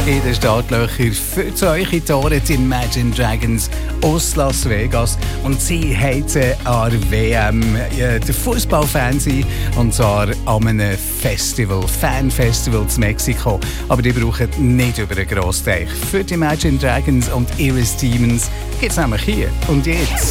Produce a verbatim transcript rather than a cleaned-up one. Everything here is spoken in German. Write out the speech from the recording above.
in den Startlöchern für solche Tore die Imagine Dragons aus Las Vegas. Und sie heizen an der W M äh, der Fußballfan sein, und zwar an einem Festival, Fanfestival in Mexiko. Aber die brauchen nicht über einen Grossteich. Für die Imagine Dragons und Iris Demons gibt es nämlich hier und jetzt